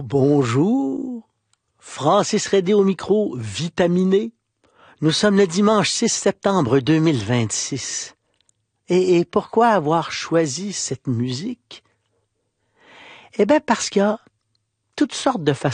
Bonjour, Francis Redé au micro, vitaminé. Nous sommes le dimanche 6 septembre 2026. Et pourquoi avoir choisi cette musique? Eh bien, parce qu'il y a toutes sortes de façons